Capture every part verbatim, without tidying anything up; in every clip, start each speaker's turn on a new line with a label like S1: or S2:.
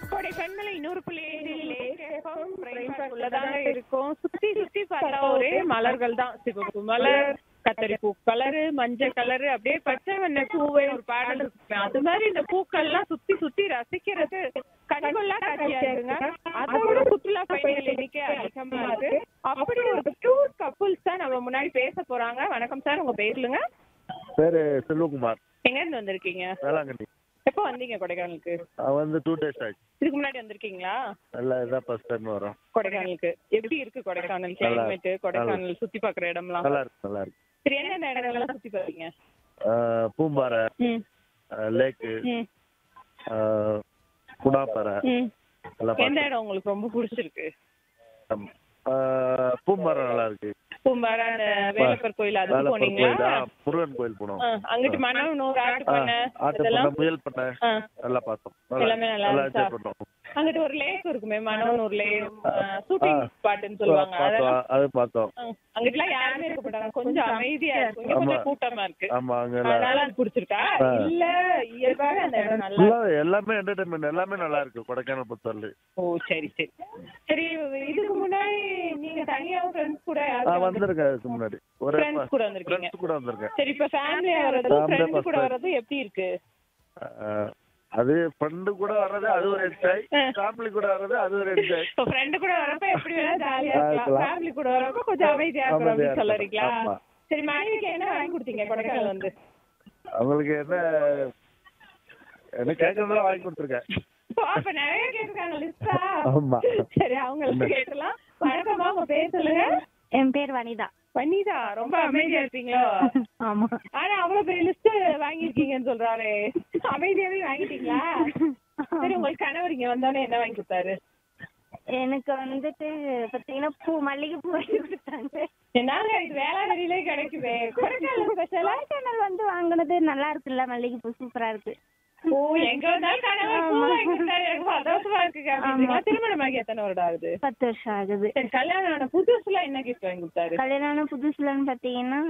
S1: கோடை பெண்களை இன்னொரு உள்ளதாக இருக்கும். சுத்தி சுத்தி பார்த்தா ஒரே மலர்கள் தான். சிவப்பு மலர், கத்தரி பூ கலரு, மஞ்சள் கலரு, அப்படியே பச்சை வண்ண பூவே ஒரு பாடல் இருக்கு. அது மாதிரி இந்த பூக்கள் எல்லாம் சுத்தி சுத்தி ரசிக்கிறது கண்கொள்ளா காட்சியா இருக்குங்க. அதோட சுற்றுலா பயணிகள் எண்ணிக்கை அதிகமா இருக்கு. அப்படி ஒரு கியூட் கப்புள்ஸ் தான் நம்ம முன்னாடி பேச போறாங்க. வணக்கம் சார், உங்க பேர்லுங்க?
S2: பேரு செல்வகுமார்.
S1: எங்க இருந்து வந்திருக்கீங்க?
S2: வேளாங்கண்ணி.
S1: எப்போ வந்தீங்க கொடைக்கானலுக்கு?
S2: வந்து டூ டேஸ் ஆயிடுச்சு.
S1: இதுக்கு முன்னாடி வந்திருக்கீங்களா?
S2: நல்லா இதான் ஃபர்ஸ்ட் டைம் வரோம்
S1: கொடைக்கானலுக்கு. எப்படி இருக்கு கொடைக்கானல் கிளைமேட்? கொடைக்கானல் சுத்தி பாக்குற இடம்லாம்
S2: நல்லா இருக்கு நல்லா இருக்கு.
S1: சரி, என்னென்ன இடங்கள்லாம் சுத்தி பாத்தீங்க?
S2: பூம்பாறை, லேக்கு, குணாப்பாறை எல்லாம்.
S1: எந்த இடம் உங்களுக்கு ரொம்ப பிடிச்சிருக்கு?
S2: பூம்பாறை நல்லா இருக்கு.
S1: பூம்பாறை, அந்த வேலப்பர் கோயில் அதுக்கு போனீங்களா?
S2: முருகன் கோயில் போனோம்.
S1: அங்கிட்டு மனநூறு ஆட்டு பண்ண
S2: ஆட்டு முயல் பண்ண நல்லா பார்த்தோம்.
S1: எல்லாமே நல்லா இருந்துச்சு. அங்கிட்டு ஒரு லேக் இருக்குமே, மனநூர் லேக், ஷூட்டிங் ஸ்பாட்னு சொல்லுவாங்க.
S2: அது பார்த்தோம்.
S1: அங்கிட்டுலாம் யாருமே இருக்க மாட்டாங்க, கொஞ்சம் அமைதியா இருக்கும், கொஞ்சம் கூட்டமா இருக்கு.
S2: ஆமா, அங்க
S1: அதனால அது பிடிச்சிருக்கா? இல்ல இயல்பாவே அந்த இடம் நல்லா
S2: எல்லாமே என்டர்டைன்மெண்ட் எல்லாமே நல்லா இருக்கு கொடைக்கானல் பொறுத்தவரை.
S1: ஓ சரி சரி சரி. இதுக்கு முன்னாடி நீங்க தனியா ஃப்ரெண்ட்ஸ் கூட
S2: வந்திருக்கேன். இதுக்கு முன்னாடி ஒரு
S1: ஃப்ரெண்ட்ஸ் கூட வந்திருக்கீங்க?
S2: கூட வந்திருக்கேன்.
S1: சரி, இப்ப ஃபேமிலியா வர்றது ஃப்ரெண்ட்ஸ் கூட வர்றது எப்படி இருக்கு?
S2: அது ஃப்ரெண்டு கூட வர்றது அது ஒரு என்ஜாய், ஃபேமிலி கூட வர்றது அது ஒரு என்ஜாய்.
S1: சோ ஃப்ரெண்டு கூட வரப்ப எப்படி வேணா ஜாலியா இருக்கலாம், ஃபேமிலி கூட வரப்ப கொஞ்சம் அமைதியா இருக்கணும் அப்படி சொல்றீங்களா? சரி, மனைவிக்கு என்ன வாங்கி கொடுத்தீங்க கொடைக்கானல் வந்து?
S2: அவங்களுக்கு என்ன என்ன கேட்கறதெல்லாம் வாங்கி கொடுத்துருக்கேன்.
S1: அப்ப நிறைய கேட்டிருக்காங்க லிஸ்டா?
S2: ஆமா.
S1: சரி, அவங்களுக்கு கேட்கலாம். வணக்கமா, உங்க பேர் சொல்லுங்க.
S3: என் பேர் வனிதா.
S1: வனிதா, ரொம்ப அமைதியா இருப்பீங்களோ?
S3: ஆமா.
S1: ஆனா அவ்வளவு பெரிய லிஸ்ட் வாங்கிருக்கீங்கன்னு சொல்றாரு. அமைதியாவே வாங்கிட்டீங்களா? சரி, உங்களுக்கு கணவர் இங்க வந்தோடனே என்ன வாங்கி கொடுத்தாரு?
S3: எனக்கு வந்துட்டு பாத்தீங்கன்னா பூ மல்லிகை பூ வாங்கி கொடுத்தாங்க.
S1: என்னால இது வேளாங்கண்ணிலே கிடைக்குமே. கொடைக்கானல் ஸ்பெஷலா?
S3: கொடைக்கானல் வந்து வாங்கினது நல்லா இருக்குல்ல, மல்லிகை பூ சூப்பரா இருக்கு.
S1: ஓ, எங்க வந்தாலும் கணவர் பூ வாங்கி கொடுத்தாரு, எனக்கு சந்தோஷமா இருக்கு. திருமணமாகி எத்தனை வருடம் ஆகுது?
S3: பத்து வருஷம் ஆகுது.
S1: சரி, கல்யாணம் ஆன புதுசுல என்ன கிஃப்ட் வாங்கி கொடுத்தாரு?
S3: கல்யாணம் ஆன புதுசுலன்னு பாத்தீங்கன்னா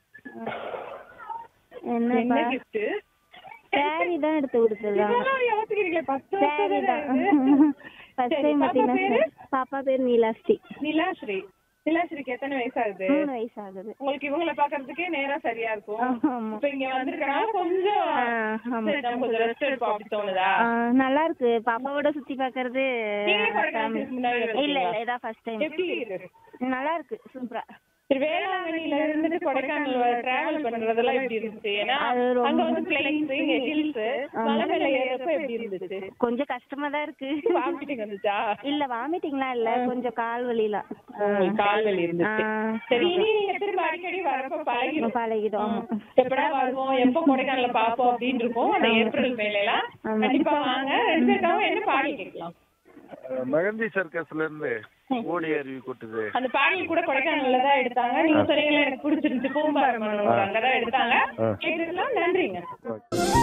S1: என்ன கிஃப்ட்?
S3: சாரி தான் எடுத்து கொடுத்துருக்காங்க. சாரி தான் ஃபர்ஸ்ட் டைம் பாத்தீங்கன்னா. பாப்பா பேர் நீலாஸ்ரீ.
S1: நீலாஸ்ரீ. நீலாஸ்ரீக்கு எத்தனை வயசு ஆகுது?
S3: மூணு வயசு ஆகுது.
S1: உங்களுக்கு இவங்களை பாக்குறதுக்கே நேரம் சரியா இருக்கும். இப்ப இங்க வந்திருக்கனால கொஞ்சம் கொஞ்சம் ரெஸ்ட் எடுப்போம் அப்படி தோணுதா?
S3: நல்லா இருக்கு. பாப்பாவோட சுத்தி பாக்குறது. இல்ல இல்ல இதான் ஃபர்ஸ்ட் டைம்.
S1: எப்படி இருக்கு?
S3: நல்லா இருக்கு, சூப்பரா.
S1: சரி, வேளாங்கண்ணில இருந்துட்டு கொடைக்கானல் டிராவல் பண்றதெல்லாம் எப்படி இருந்துச்சு? ஏன்னா அங்க வந்து பிளைன்ஸ், இங்க ஹில்ஸ், மலை மேல ஏறப்ப எப்படி இருந்துச்சு?
S3: கொஞ்சம் கஷ்டமா தான் இருக்கு.
S1: வாமிட்டிங் வந்துச்சா?
S3: இல்ல, வாமிட்டிங்லாம் இல்ல, கொஞ்சம் கால் வலிலாம்.
S1: கால் வலி இருந்துச்சு. சரி, இனி நீங்க திரும்ப அடிக்கடி வரப்ப பழகிடும்.
S3: பழகிடும்.
S1: எப்படா வருவோம், எப்ப கொடைக்கானல பாப்போம் அப்படின்னு இருக்கும். அந்த ஏப்ரல் மேல எல்லாம் கண்டிப்பா வாங்க. ரெண்டு பேருக்காவும் என்ன பாடல் கேட்கலாம்?
S2: மெகந்தி சர்க்கஸ்ல இருந்து ஓடி அருவி கொட்டுது.
S1: அந்த பாடல் கூட கொடைக்கானல்ல தான் எடுத்தாங்க. நீங்க சொன்னீங்களா, எனக்கு பிடிச்சிருந்துச்சு. பூம்பாறை அங்கதான் எடுத்தாங்க. கேட்டுக்கலாம். நன்றிங்க.